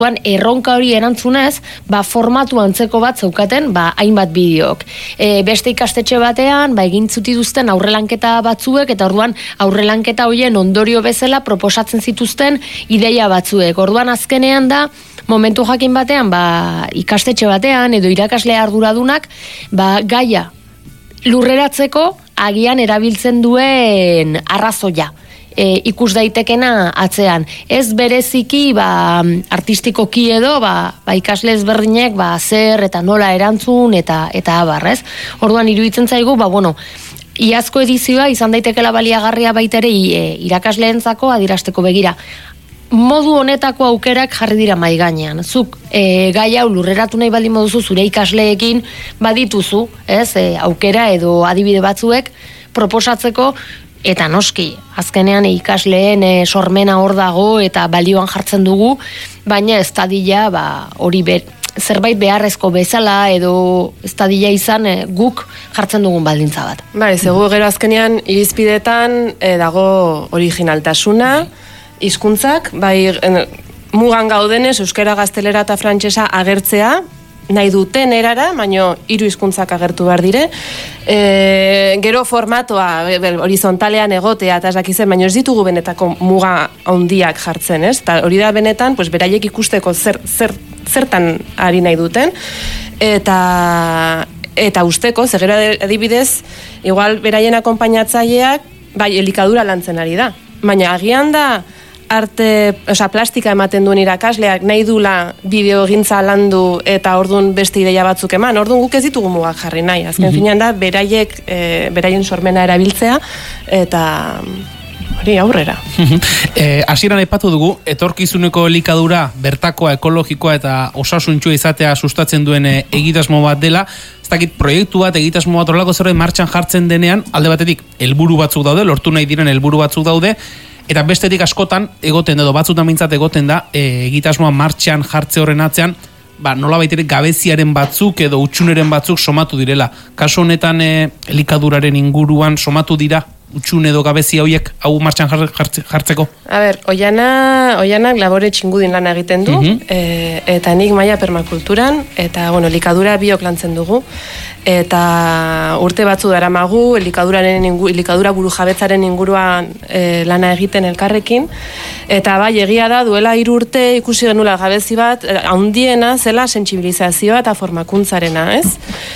Erronka hori erantzunez, formatu antzeko bat zeukaten, hainbat bideok. Beste ikastetxe batean, egin zutituzten aurrelanketa batzuek, eta orduan aurrelanketa horien ondorio bezala proposatzen zituzten ideia batzuek. Orduan azkenean da, momentu jakin batean, ikastetxe batean, edo irakasle arduradunak, gaia lurreratzeko agian erabiltzen duen arrazoia. Ikus daitekena atzean. Ez bereziki artistikoki edo ikasle ezberdinek zer eta nola erantzun eta abar, ez? Orduan iruditzen zaigu, iazko edizioa izan daitekela baliagarria baita ere irakasleentzako adierazteko begira. Modu honetako aukerak jarri dira mahai gainean. Zuk gai hau lurreratu nahi baldin moduzu zure ikasleekin badituzu, ez? Aukera edo adibide batzuek proposatzeko. Eta noski, azkenean ikasleen sormena hor dago eta balioan jartzen dugu, baina ez dadila hori zerbait beharrezko bezala edo ez dadila izan guk jartzen dugun baldintza bat. Zego gero azkenean irizpidetan dago originaltasuna, hizkuntzak, mugan gaudenez euskara, gaztelera eta frantsesa agertzea, nahi duten erara, baino 3 hizkuntzak agertu behar dire. Gero formatoa horizontalean egotea, eta esakizen, baino ez ditugu benetako muga handiak jartzen, ez? Ta hori da benetan, beraiek ikusteko zertan ari nahi duten, eta usteko, zegero adibidez, igual beraien akonpainatzaileak, elikadura lantzen ari da. Baina agian da, plastika ematen duen irakasleak nahi dula bideogintza landu eta orduan beste ideia batzuk eman. Orduan guk ez ditugu mugak jarri nahi. Azken finean da, beraien sormena erabiltzea eta hori aurrera. Hasieran aipatu dugu, etorkizuneko elikadura, bertakoa, ekologikoa eta osasuntxua izatea sustatzen duen egitasmo bat dela. Ez dakit proiektu bat, egitasmo bat horrelako zerbait martxan jartzen denean, alde batetik helburu batzuk daude, lortu nahi diren helburu batzuk daude, eta bestetik askotan egoten edo batzutan mintzat egoten da egitasmoa martxan jartze horren atzean nola baitere gabeziaren batzuk edo utxuneren batzuk somatu direla. Kasu honetan elikaduraren inguruan somatu dira utxun edo gabezia horiek hau martxan jartzeko? Oianak labore txingudin lan egiten du, eta nik maila permakulturan, eta elikadura biok lantzen dugu, eta urte batzu daramagu elikadura burujabetzaren inguruan lana egiten elkarrekin, eta egia da duela 3 urte ikusi genula gabezi bat, handiena zela sentsibilizazioa eta formakuntzarena, ez?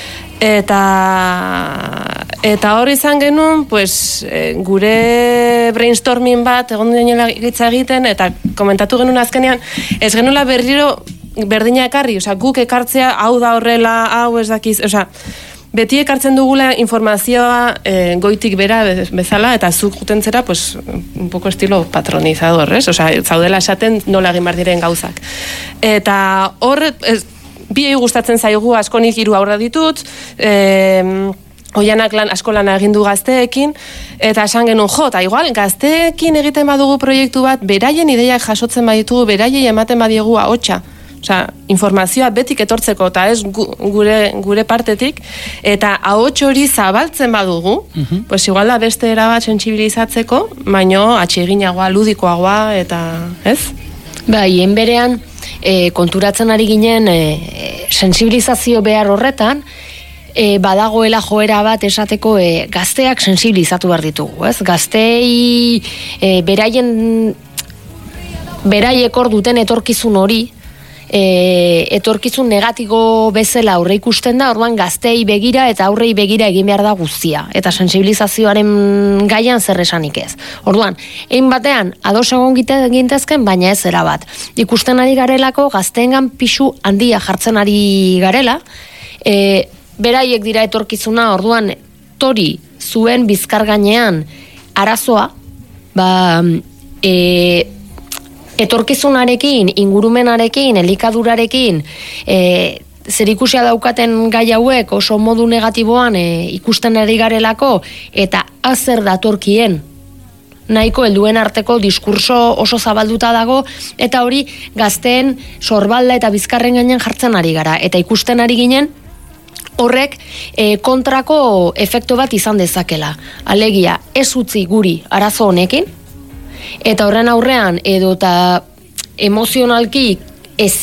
Eta hor izan genuen, gure brainstorming bat egon denela gitza egiten, eta komentatu genuen azkenean, ez genuela berriro berdina ekarri, guk ekartzea, hau da horrela, hau ez dakiz, beti ekartzen dugula informazioa goitik bera bezala, eta zuk juten zera, un poco estilo patronizador, ez? Zaudela esaten nola egin behar diren gauzak. Eta hor, biei gustatzen zaigu, askonik 3 aurra ditut, Oianak asko lana egin du gazteekin, eta esan genuen, eta igual, gazteekin egiten badugu proiektu bat, beraien ideiak jasotzen baditugu, beraiei ematen badiegu ahotsa. Informazioa betik etortzeko, eta ez gure partetik, eta ahots hori zabaltzen badugu, igual da beste erabat sentsibilizatzeko, baino atseginagoa, ludikoagoa, eta ez? Hien berean, konturatzen ari ginen sensibilizazio behar horretan, badagoela joera bat esateko gazteak sensibilizatu behar ditugu, ez? Gaztei beraiek hor duten etorkizun hori, etorkizun negatibo bezala aurre ikusten da, orduan gaztei begira eta aurrei begira egin behar da guztia, eta sensibilizazioaren gaian zer esanik ez. Orduan, egin batean, ados egon gintezken, baina ez erabat. Ikusten ari garelako, gazteengan pisu handia jartzen ari garela, beraiek dira etorkizuna, orduan, tori zuen bizkar gainean arazoa, etorkizunarekin, ingurumenarekin, elikadurarekin, zerikusia daukaten gai hauek oso modu negatiboan ikusten ari garelako, eta azer datorkien nahiko helduen arteko diskurso oso zabalduta dago, eta hori gazteen sorbalda eta bizkarren gainean jartzen ari gara, eta ikusten ari ginen, horrek kontrako efektu bat izan dezakela. Alegia, ez utzi guri arazo honekin, eta horren aurrean edo eta emozionalki ez